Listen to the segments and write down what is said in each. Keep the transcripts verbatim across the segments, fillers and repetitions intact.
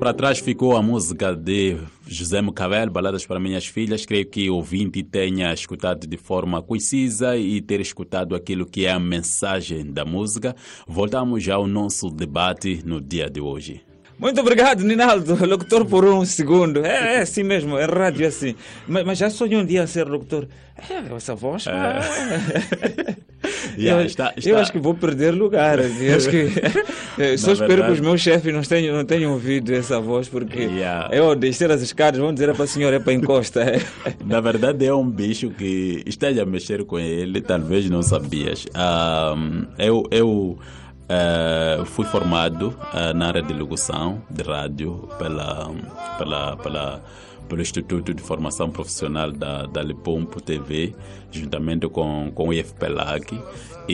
para trás ficou a música de José Mocavelo, Baladas para Minhas Filhas. Creio que o ouvinte tenha escutado de forma concisa e ter escutado aquilo que é a mensagem da música. Voltamos já ao nosso debate no dia de hoje. Muito obrigado, Ninaldo, locutor por um segundo. É, é assim mesmo, é rádio assim. Mas, mas já sonhou um dia ser locutor? É, essa voz... É. Yeah, eu, está, está... eu acho que vou perder lugar. Eu acho que, só espero verdade... que os meus chefes não tenham, não tenham ouvido essa voz, porque yeah. eu descer as escadas, vão dizer para a senhora, é para encosta. Na verdade é um bicho que esteja a mexer com ele, talvez não sabias. Um, eu... eu Uh, fui formado uh, na área de locução de rádio pela, pela, pela, pelo Instituto de Formação Profissional da, da Lipompo T V, juntamente com, com o I F P L A C.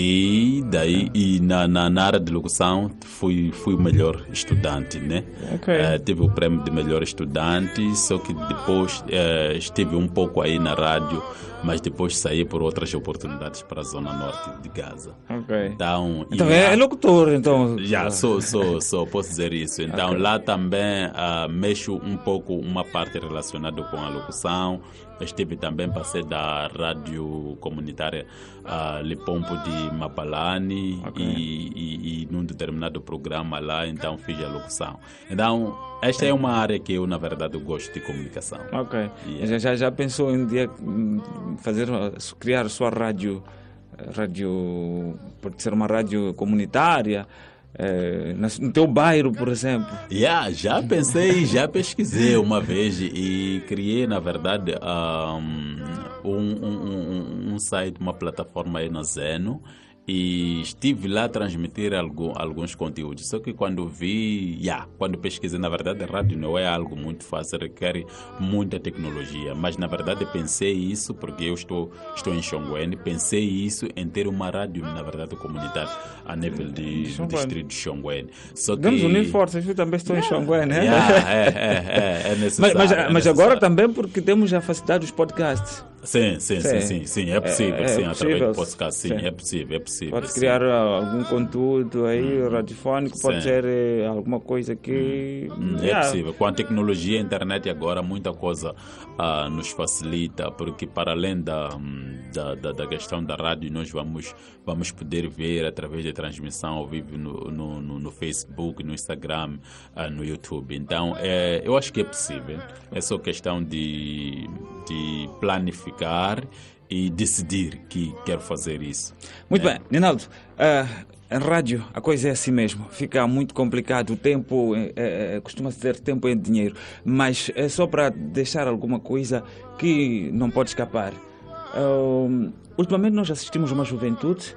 E daí, e na, na, na área de locução, fui, fui o melhor estudante, né? Okay. Uh, tive o prêmio de melhor estudante, só que depois uh, estive um pouco aí na rádio, mas depois saí por outras oportunidades para a zona norte de Gaza. Okay. Então, então é, é locutor, então. Já, sou, sou, sou, posso dizer isso. Então, okay. lá também uh, mexo um pouco uma parte relacionada com a locução. Estive também, passei da rádio comunitária uh, Lipompo de Mapalani, okay. e, e, e num determinado programa lá, então fiz a locução. Então, esta é uma área que eu, na verdade, gosto de comunicação. Ok. Yeah. Já, já pensou em dia fazer, criar a sua rádio, rádio, pode ser uma rádio comunitária? É, no teu bairro, por exemplo? Yeah, já pensei, já pesquisei uma vez e criei, na verdade, um, um, um, um site, uma plataforma aí na Zeno, e estive lá a transmitir algum, alguns conteúdos. Só que quando vi, yeah, quando pesquisei, na verdade, a rádio não é algo muito fácil, requer muita tecnologia. Mas, na verdade, pensei isso porque eu estou, estou em Xonguene, pensei isso em ter uma rádio, na verdade, comunitária a nível de, do distrito de Xonguene. Só que... Vamos unir forças, eu também estou yeah. em Xonguene. É? Yeah, é, é, é, é necessário. Mas, mas, é mas agora também porque temos a facilidade dos podcasts. Sim, sim, sim, sim, sim, é possível, é, é, sim, é através do podcast, sim, sim, é possível, é possível. Pode criar algum conteúdo aí, hum. radiofónico, sim. pode ser eh, alguma coisa que... Hum. É yeah. possível, com a tecnologia e a internet agora, muita coisa uh, nos facilita, porque para além da, da, da, da questão da rádio, nós vamos, vamos poder ver através da transmissão ao vivo no, no, no, no Facebook, no Instagram, uh, no YouTube. Então, é, eu acho que é possível, é só questão de, de planificar e decidir que quero fazer isso. Muito é. bem, Ninaldo, uh, em rádio a coisa é assim mesmo, fica muito complicado, o tempo, é, é, costuma ser tempo em dinheiro, mas é só para deixar alguma coisa que não pode escapar. Uh, ultimamente nós assistimos uma juventude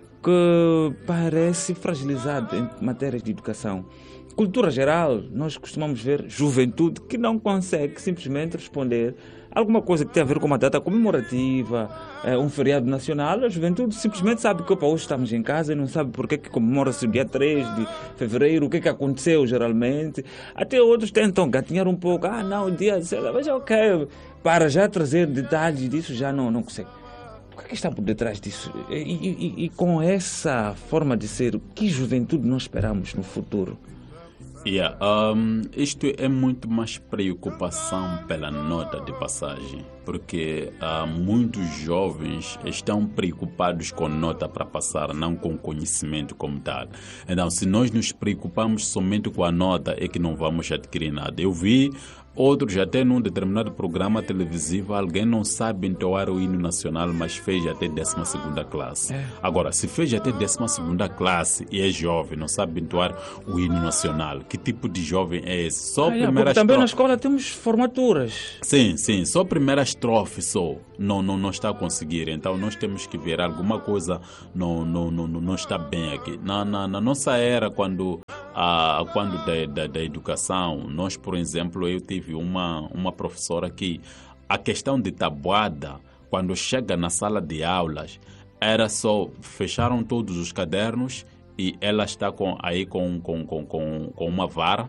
que parece fragilizada em matérias de educação. Cultura geral, nós costumamos ver juventude que não consegue simplesmente responder alguma coisa que tem a ver com uma data comemorativa, é, um feriado nacional. A juventude simplesmente sabe que opa, hoje estamos em casa e não sabe porque que comemora-se o dia três de fevereiro, o que, que aconteceu geralmente. Até outros tentam gatinhar um pouco, ah não, o dia, mas ok, para já trazer detalhes disso já não, não consegue. O que é que está por detrás disso? E, e, e com essa forma de ser, que juventude nós esperamos no futuro? Yeah, um, isto é muito mais preocupação pela nota de passagem, porque uh, muitos jovens estão preocupados com nota para passar, não com conhecimento como tal. Então, se nós nos preocupamos somente com a nota, é que não vamos adquirir nada. Eu vi outros, até num determinado programa televisivo, alguém não sabe entoar o hino nacional, mas fez até décima segunda classe. É. Agora, se fez até décima segunda classe e é jovem, não sabe entoar o hino nacional, que tipo de jovem é esse? Só ah, primeira é, também estrofe. Na escola temos formaturas. Sim, sim, só a primeira estrofe só não, não, não está a conseguir. Então, nós temos que ver alguma coisa não, não, não, não está bem aqui. Na, na, na nossa era, quando, ah, quando da, da, da educação, nós, por exemplo, eu tive Uma, uma professora que a questão de tabuada, quando chega na sala de aulas, era só fecharam todos os cadernos e ela está com, aí com, com, com, com, com uma vara,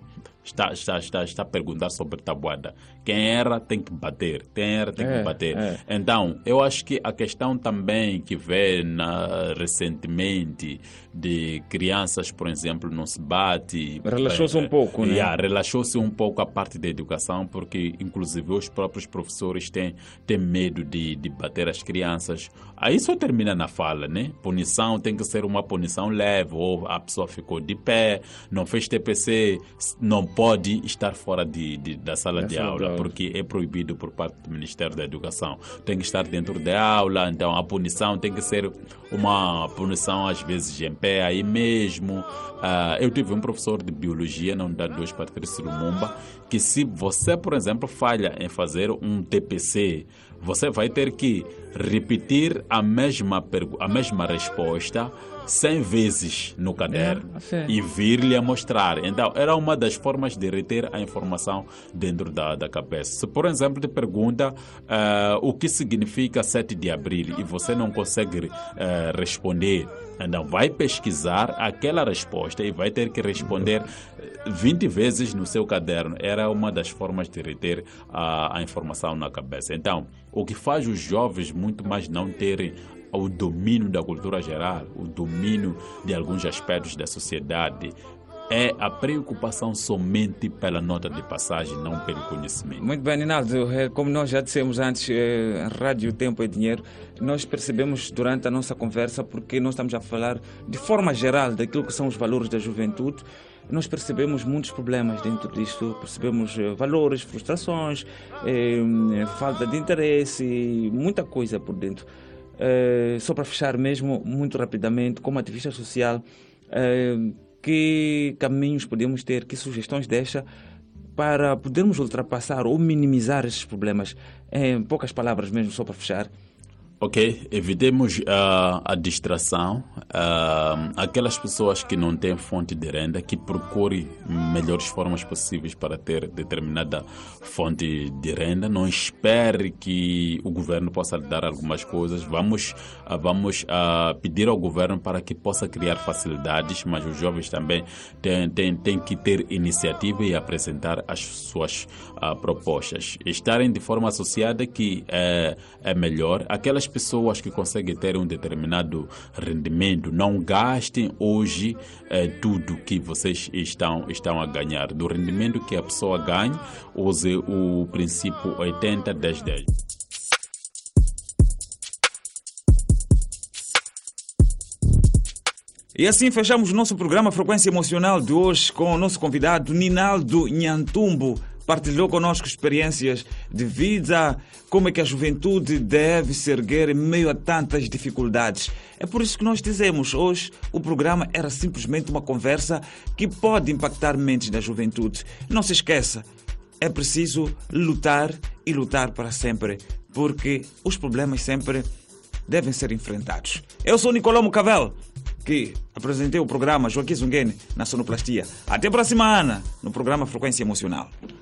está, está, está, está a perguntar sobre tabuada. Quem erra tem que bater, quem erra tem É, que bater. é. Então, eu acho que a questão também que vê na, recentemente de crianças, por exemplo, não se bate. Relaxou-se um pouco, né? Yeah, relaxou-se um pouco a parte da educação, porque inclusive os próprios professores têm, têm medo de, de bater as crianças. Aí só termina na fala, né? Punição tem que ser uma punição leve, ou a pessoa ficou de pé, não fez T P C, não pode estar fora de, de, da sala Da de sala aula, de aula. porque é proibido por parte do Ministério da Educação. Tem que estar dentro da aula, então a punição tem que ser uma punição às vezes em pé aí mesmo. Uh, eu tive um professor de biologia na Unidade dois Patrício Lumumba, que se você, por exemplo, falha em fazer um T P C, você vai ter que repetir a mesma, pergu- a mesma resposta cem vezes no caderno É, sim. e vir-lhe a mostrar. Então, era uma das formas de reter a informação dentro da, da cabeça. Se, por exemplo, te pergunta uh, o que significa sete de abril e você não consegue uh, responder, então vai pesquisar aquela resposta e vai ter que responder vinte vezes no seu caderno. Era uma das formas de reter a, a informação na cabeça. Então, o que faz os jovens muito mais não terem o domínio da cultura geral, o domínio de alguns aspectos da sociedade, é a preocupação somente pela nota de passagem, não pelo conhecimento. Muito bem, Ninaldo. Eh, Como nós já dissemos antes, eh, rádio, tempo é dinheiro. Nós percebemos durante a nossa conversa, porque nós estamos a falar de forma geral daquilo que são os valores da juventude, nós percebemos muitos problemas dentro disto, percebemos eh, valores, frustrações, eh, falta de interesse, muita coisa por dentro. Eh, só para fechar mesmo, muito rapidamente, como ativista social, eh, que caminhos podemos ter, que sugestões deixa para podermos ultrapassar ou minimizar esses problemas? Em poucas palavras mesmo, só para fechar. Ok, evitemos uh, a distração. Uh, aquelas pessoas que não têm fonte de renda, que procurem melhores formas possíveis para ter determinada fonte de renda. Não espere que o governo possa lhe dar algumas coisas. Vamos, uh, vamos uh, pedir ao governo para que possa criar facilidades, mas os jovens também têm, têm, têm que ter iniciativa e apresentar as suas uh, propostas. Estarem de forma associada que é, é melhor. Aquelas pessoas que conseguem ter um determinado rendimento, não gastem hoje eh, tudo que vocês estão, estão a ganhar. Do rendimento que a pessoa ganha, use o princípio oitenta dez dez. E assim fechamos o nosso programa Frequência Emocional de hoje com o nosso convidado Ninaldo Nhantumbo. Partilhou conosco experiências de vida, como é que a juventude deve se erguer em meio a tantas dificuldades. É por isso que nós dizemos, hoje o programa era simplesmente uma conversa que pode impactar mentes da juventude. Não se esqueça, é preciso lutar e lutar para sempre, porque os problemas sempre devem ser enfrentados. Eu sou Nicolau Mucavel, que apresentei o programa Joaquim Zunguene na sonoplastia. Até a próxima, Ana, no programa Frequência Emocional.